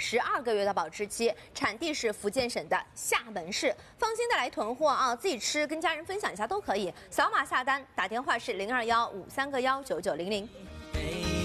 12个月的保质期，产地是福建省的厦门市，放心的来囤货啊，自己吃跟家人分享一下都可以。扫码下单，打电话是02153个19900。